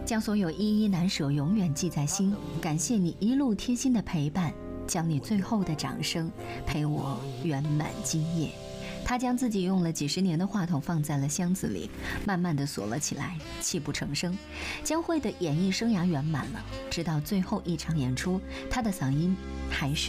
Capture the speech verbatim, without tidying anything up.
将所有依依难舍永远记在心，感谢你一路贴心的陪伴，将你最后的掌声陪我圆满今夜。他将自己用了几十年的话筒放在了箱子里，慢慢地锁了起来，泣不成声。江蕙的演艺生涯圆满了，直到最后一场演出，他的嗓音还是